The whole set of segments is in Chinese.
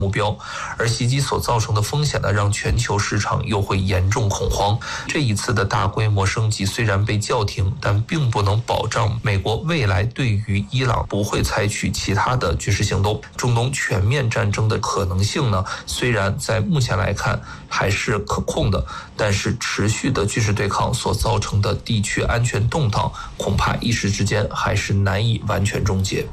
目标，而袭击所造成的风险呢，让全球市场又会严重恐慌。这一次的大规模升级虽然被叫停，但并不能保障美国未来对于伊朗不会采取其他的军事行动。中东全面战争的可能性呢，虽然在目前来看还是可控的，但是持续的军事对抗所造成的地区安全动荡，恐怕一时之间还是难以完全终结。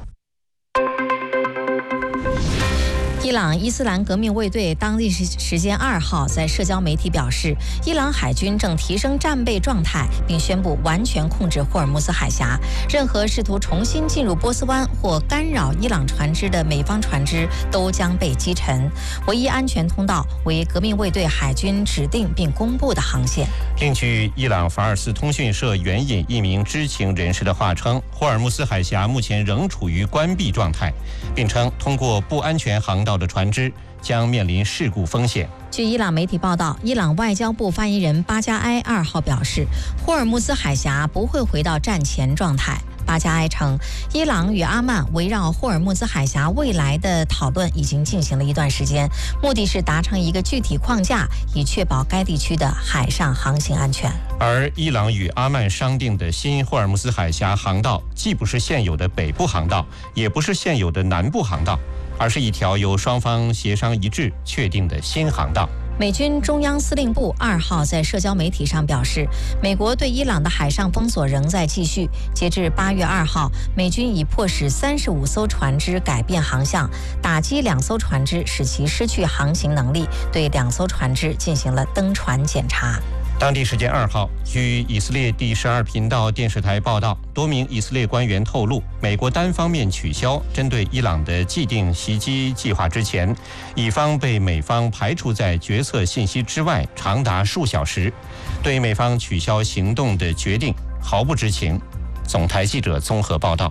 伊朗伊斯兰革命卫队当地时间2号在社交媒体表示，伊朗海军正提升战备状态，并宣布完全控制霍尔木兹海峡。任何试图重新进入波斯湾或干扰伊朗船只的美方船只都将被击沉。唯一安全通道为革命卫队海军指定并公布的航线。 另据伊朗法尔斯通讯社援引一名知情人士的话称，霍尔木兹海峡目前仍处于关闭状态，并称通过不安全航道的船只将面临事故风险。 据伊朗媒体报道，伊朗外交部发言人巴加埃2号表示，霍尔木兹海峡不会回到战前状态。巴加埃称，伊朗与阿曼围绕霍尔木兹海峡未来的讨论已经进行了一段时间，目的是达成一个具体框架，以确保该地区的海上航行安全。 而伊朗与阿曼商定的新霍尔木兹海峡航道，既不是现有的北部航道，也不是现有的南部航道，而是一条由双方协商一致确定的新航道。 美军中央司令部2号在社交媒体上表示，美国对伊朗的海上封锁仍在继续。截至8月2号，美军已迫使35艘船只改变航向，打击2艘船只，使其失去航行能力，对2艘船只进行了登船检查。 当地时间2号，据以色列第12频道电视台报道，多名以色列官员透露，美国单方面取消针对伊朗的既定袭击计划之前，以方被美方排除在决策信息之外长达数小时，对美方取消行动的决定毫不知情。总台记者综合报道。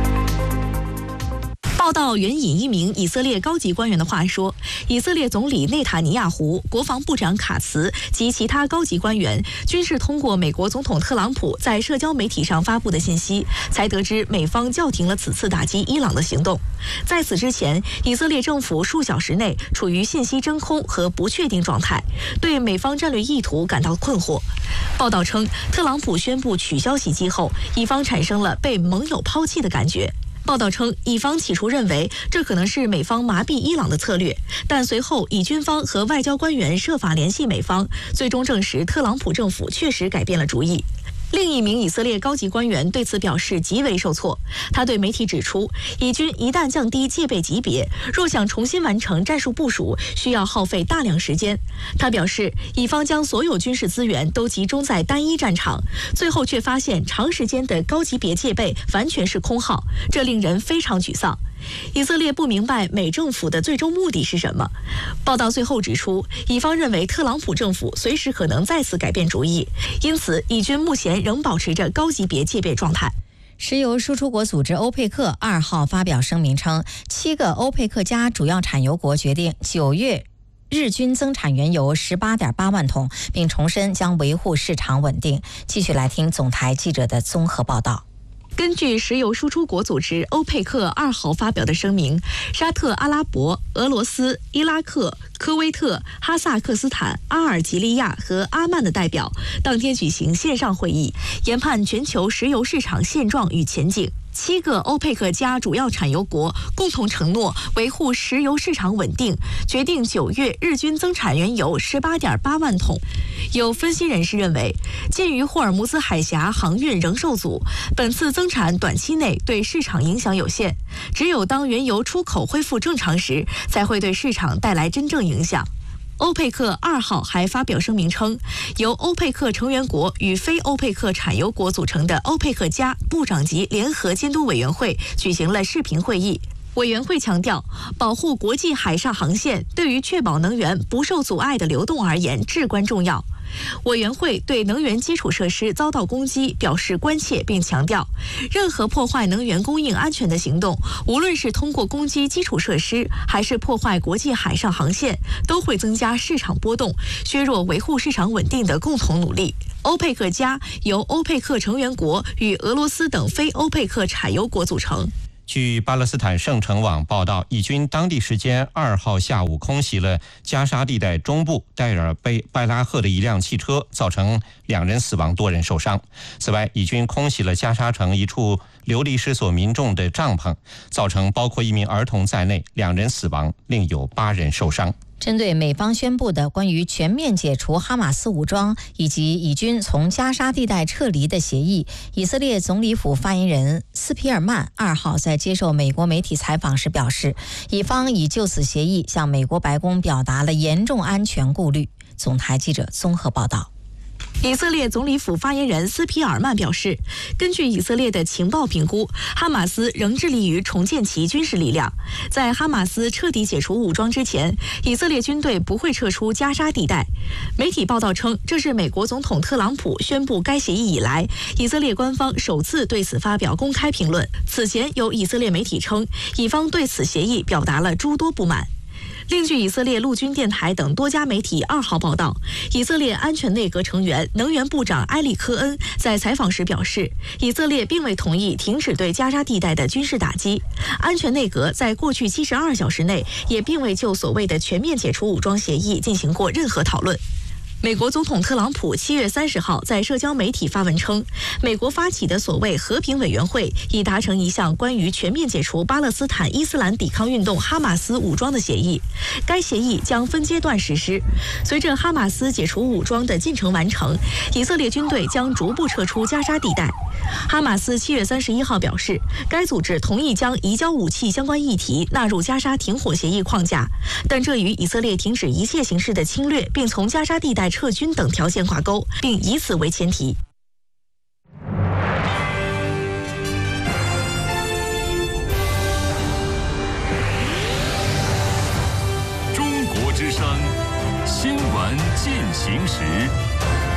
报道援引一名以色列高级官员的话说，以色列总理内塔尼亚胡、国防部长卡茨及其他高级官员均是通过美国总统特朗普在社交媒体上发布的信息，才得知美方叫停了此次打击伊朗的行动。在此之前，以色列政府数小时内处于信息真空和不确定状态，对美方战略意图感到困惑。报道称，特朗普宣布取消袭击后，以方产生了被盟友抛弃的感觉。报道称，以方起初认为这可能是美方麻痹伊朗的策略，但随后以军方和外交官员设法联系美方，最终证实特朗普政府确实改变了主意。另一名以色列高级官员对此表示极为受挫，他对媒体指出，以军一旦降低戒备级别，若想重新完成战术部署，需要耗费大量时间。他表示，以方将所有军事资源都集中在单一战场，最后却发现长时间的高级别戒备完全是空耗，这令人非常沮丧。以色列不明白美政府的最终目的是什么。报道最后指出，以方认为特朗普政府随时可能再次改变主意，因此以军目前仍保持着高级别戒备状态。 石油输出国组织欧佩克2号发表声明称，7个欧佩克加主要产油国决定9月日均增产原油18.8万桶，并重申将维护市场稳定。继续来听总台记者的综合报道。 根据石油输出国组织欧佩克2号发表的声明，沙特阿拉伯、俄罗斯、伊拉克、科威特、哈萨克斯坦、阿尔及利亚和阿曼的代表当天举行线上会议，研判全球石油市场现状与前景。7个欧佩克加主要产油国共同承诺维护石油市场稳定，决定9月日均增产原油18.8万桶。有分析人士认为，鉴于霍尔木兹海峡航运仍受阻，本次增产短期内对市场影响有限，只有当原油出口恢复正常时，才会对市场带来真正影响。欧佩克2号还发表声明称，由欧佩克成员国与非欧佩克产油国组成的欧佩克加部长级联合监督委员会举行了视频会议。委员会强调，保护国际海上航线对于确保能源不受阻碍的流动而言至关重要。委员会对能源基础设施遭到攻击表示关切，并强调，任何破坏能源供应安全的行动，无论是通过攻击基础设施，还是破坏国际海上航线，都会增加市场波动，削弱维护市场稳定的共同努力。欧佩克加由欧佩克成员国与俄罗斯等非欧佩克产油国组成。 据巴勒斯坦圣城网报道，以军当地时间2号下午空袭了加沙地带中部戴尔贝拜拉赫的一辆汽车，造成2人死亡，多人受伤。此外，以军空袭了加沙城一处流离失所民众的帐篷，造成包括1名儿童在内2人死亡，另有8人受伤。 针对美方宣布的关于全面解除哈马斯武装以及以军从加沙地带撤离的协议，以色列总理府发言人斯皮尔曼2号在接受美国媒体采访时表示，以方已就此协议向美国白宫表达了严重安全顾虑。总台记者综合报道。 以色列总理府发言人斯皮尔曼表示，根据以色列的情报评估，哈马斯仍致力于重建其军事力量。在哈马斯彻底解除武装之前，以色列军队不会撤出加沙地带。媒体报道称，这是美国总统特朗普宣布该协议以来，以色列官方首次对此发表公开评论。此前有以色列媒体称，以方对此协议表达了诸多不满。另据以色列陆军电台等多家媒体2号报道，以色列安全内阁成员能源部长埃里科恩在采访时表示，以色列并未同意停止对加沙地带的军事打击。安全内阁在过去72小时内也并未就所谓的全面解除武装协议进行过任何讨论。美国总统特朗普7月30号在社交媒体发文称，美国发起的所谓和平委员会已达成一项关于全面解除巴勒斯坦伊斯兰抵抗运动哈马斯武装的协议，该协议将分阶段实施。随着哈马斯解除武装的进程完成，以色列军队将逐步撤出加沙地带。哈马斯7月31号表示，该组织同意将移交武器相关议题纳入加沙停火协议框架，但这与以色列停止一切形式的侵略并从加沙地带撤军等条件挂钩，并以此为前提。 中国之声，新闻进行时。